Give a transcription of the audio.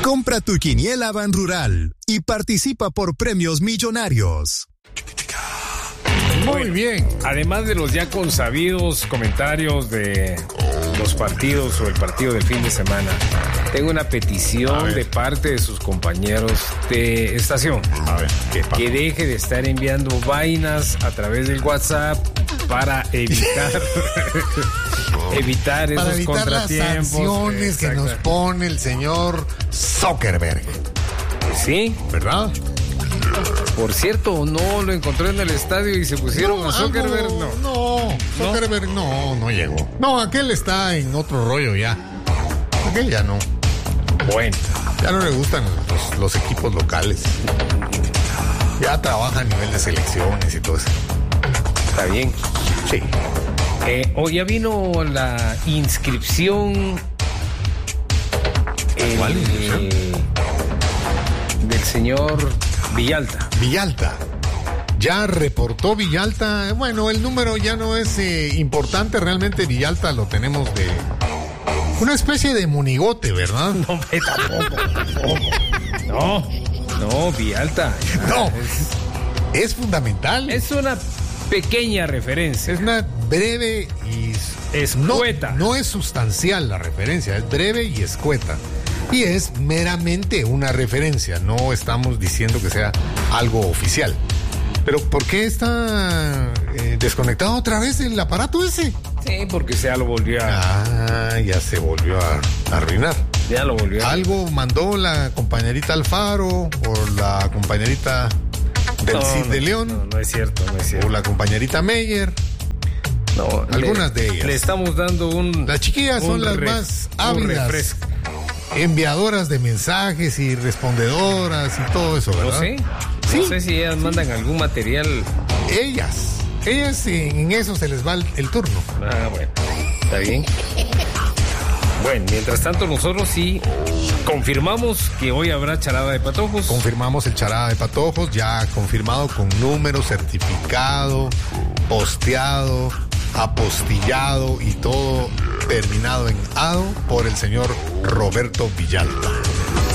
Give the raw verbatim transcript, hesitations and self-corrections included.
Compra tu quiniela Ban Rural y participa por premios millonarios. Muy bien. Además de los ya consabidos comentarios de los partidos o el partido del fin de semana, tengo una petición de parte de sus compañeros de estación. A ver, ¿qué pasa? Que deje de estar enviando vainas a través del WhatsApp para evitar evitar esos para evitar contratiempos. las sanciones que nos pone el señor Zuckerberg. Sí, ¿verdad? Por cierto, no lo encontró en el estadio y se pusieron No, a Zuckerberg. algo- No, no, Zuckerberg no, no llegó. No, aquel está en otro rollo ya. Aquel ya no. Bueno, Ya no le gustan los, los equipos locales. Ya trabaja a nivel de selecciones y todo eso. está bien. Sí. Eh, hoy ya vino la inscripción. el- ¿Cuál inscripción? Del señor Villalta. Villalta. Ya reportó Villalta. Bueno, el número ya no es eh, importante. Realmente Villalta lo tenemos de una especie de monigote, ¿verdad? No, hombre, tampoco, tampoco. No, no, Villalta. No. Es, Es fundamental. Es, es una pequeña referencia. una breve y Escueta. No, no es sustancial la referencia, es breve y escueta. Y es meramente una referencia, no estamos diciendo que sea algo oficial. Pero ¿por qué está eh, desconectado otra vez el aparato ese? Sí, porque ya lo volvió a... Ah, ya se volvió a, a arruinar. Ya lo volvió a... Algo mandó la compañerita Alfaro o la compañerita del No, Cid no, de León No, no es cierto, no es o cierto. la compañerita Meyer. No, algunas le- de ellas. Le estamos dando un... Las chiquillas son un las ref- más un ávidas, refresco. enviadoras de mensajes y respondedoras y todo eso, No ¿verdad? sé. Sí. No sé si ellas mandan algún material. Ellas, ellas en, en eso se les va el, el turno. Ah, bueno. Está bien. Bueno, mientras tanto nosotros sí confirmamos que hoy habrá charada de patojos. Confirmamos el charada de patojos, ya confirmado con número, certificado, posteado, apostillado y todo terminado en ado por el señor Roberto Villalta.